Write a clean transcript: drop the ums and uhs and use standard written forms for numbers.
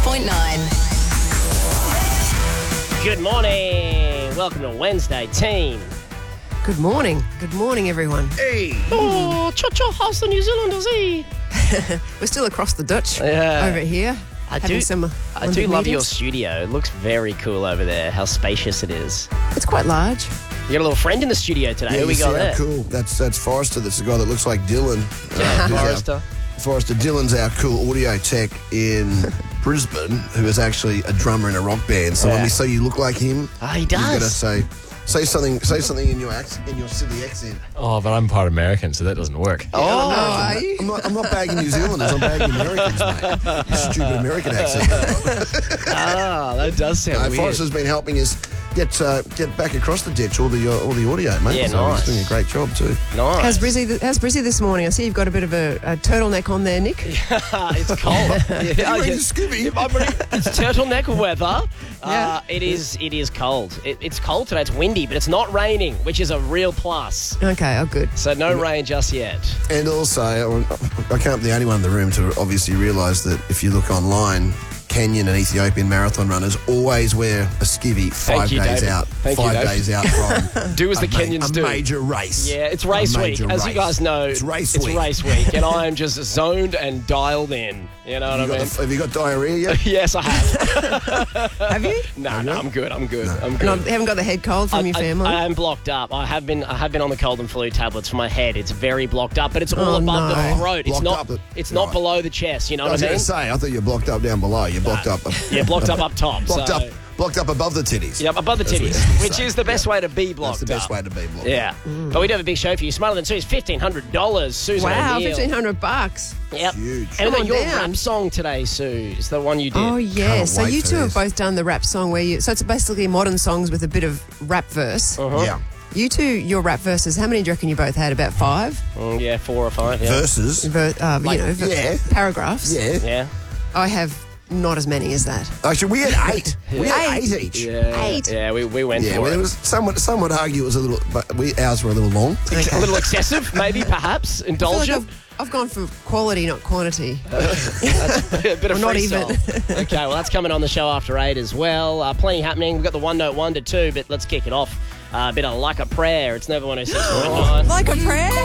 106.9. Good morning. Welcome to Wednesday, team. Good morning. Good morning, everyone. Hey. Oh, cha-cha, how's the New Zealanders? We're still across the Dutch Yeah. over here. I having do some I do love your meetings. studio. It looks very cool over there, how spacious it is. It's quite large. You got a little friend in the studio today. Who we you got see there? how cool. That's Forrester. That's the guy that looks like Dylan. Who's Forrester. Forrester. Dylan's our cool audio tech in Brisbane, who is actually a drummer in a rock band. So when Yeah. we say you look like him, Oh, he you've got to does. say something in your accent, in your silly accent. Oh, but I'm part American, so that doesn't work. are you? I'm not bagging New Zealanders. I'm bagging Americans, mate. You stupid American accent. Ah, that does sound weird. Forrester's been helping us get back across the ditch all the audio, mate. Yeah, so nice. He's doing a great job too. Nice. How's Brizzy this morning? I see you've got a bit of a turtleneck on there, Nick. It's cold. Yeah, Ready to Scooby? It's turtleneck weather. Yeah. It is cold. It's cold today. It's windy, but it's not raining, which is a real plus. Okay, oh good. So no rain just yet. And also, I can't be the only one in the room to obviously realise that if you look online, Kenyan and Ethiopian marathon runners always wear a skivvy Thank you, David. Thank you, David. 5 days out from Do as the Kenyans a do. major race. Yeah, it's race A week. major As you race. guys know, It's race it's week. race week, and I am just zoned and dialed in. You know what I mean? Have you got diarrhea yet? Yes, I have. Have you? No, I'm good. I'm good. Haven't got the head cold from your family? I am blocked up. I have been on the cold and flu tablets for my head. It's very blocked up, but it's all Oh, above no. the throat. It's Blocked not. up It's not right. below the chest. You know I what was I going mean? to say, I thought you were blocked up down below. You're blocked up. Yeah, blocked up top. Blocked up above the titties. Yep, above the That's what titties, you which say. is the best way to be blocked That's the best up. way to be blocked Yeah, but we do have a big show for you. Smarter Than Sue's $1,500. Susan Wow, O'Neill. $1,500. Yep. Huge. And we Come got on your down. rap song today, Sue. It's the one you did. Oh yeah, Can't so wait you for two have this. both done the rap song so it's basically modern songs with a bit of rap verse. Yeah. You two, your rap verses, how many do you reckon you both had? About 5? Yeah, 4 or 5. Yeah. Versus. yeah. Paragraphs. Yeah. Yeah. I have not as many as that. Actually, we had 8. We had 8 each. Yeah. 8. Yeah, we went Yeah, for well, it. it was some would argue it was a little, but ours were a little long. A little excessive, maybe, perhaps, I feel like indulgent. I've gone for quality, not quantity. A bit of Or not freestyle. even. Okay, well, that's coming on the show after 8 as well. Plenty happening. We've got the One Note 1 to 2, but let's kick it off. A bit of Like a Prayer. It's Never 106.9. Like a prayer?